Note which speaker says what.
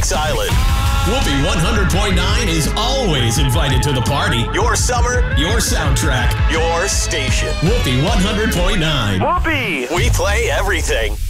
Speaker 1: Kings Island.
Speaker 2: Whoopee 100.9 is always invited to the party.
Speaker 1: Your summer,
Speaker 2: Your soundtrack.
Speaker 1: your station.
Speaker 2: Whoopee 100.9.
Speaker 1: Whoopee! We play everything.